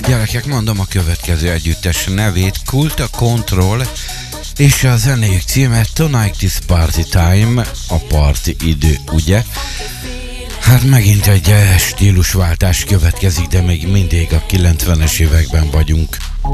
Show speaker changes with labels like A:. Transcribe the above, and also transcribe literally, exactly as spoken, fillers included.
A: Gyerekek, mondom a következő együttes nevét, Kulta Control, és a zenéjük címe Tonight is Party Time, a party idő, ugye? Hát megint egy stílusváltás következik, de még mindig a kilencvenes években vagyunk.